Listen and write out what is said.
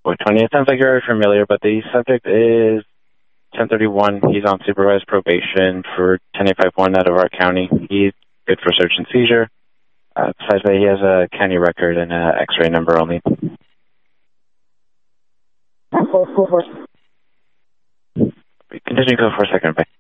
20. It sounds like you're already familiar, but the subject is 1031. He's on supervised probation for 10851 out of our county. He's good for search and seizure. Besides that, he has a county record and an X-ray number only. Continue to go for a second, bye.